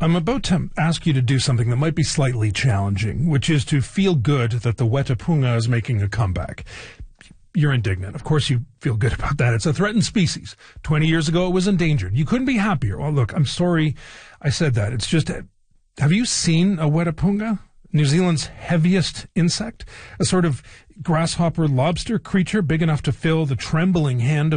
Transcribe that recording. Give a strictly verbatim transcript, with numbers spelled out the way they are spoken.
I'm about to ask you to do something that might be slightly challenging, which is to feel good that the wetapunga is making a comeback. You're indignant. Of course you feel good about that. It's a threatened species. Twenty years ago, it was endangered. You couldn't be happier. Well, look, I'm sorry I said that. It's just, have you seen a wetapunga? New Zealand's heaviest insect? A sort of grasshopper lobster creature big enough to fill the trembling hand of